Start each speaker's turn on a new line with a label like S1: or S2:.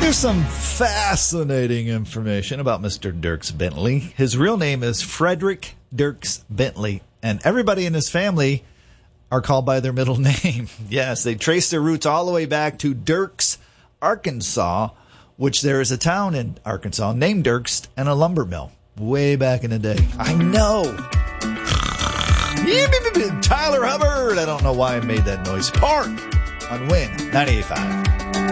S1: Here's some fascinating information about Mr. Dierks Bentley. His real name is Frederick Dierks Bentley, and everybody in his family are called by their middle name. Yes, they trace their roots all the way back to Dierks, Arkansas, which there is a town in Arkansas named Dierks and a lumber mill way back in the day. I know. Tyler Hubbard. I don't know why I made that noise. Park on Win 98.5.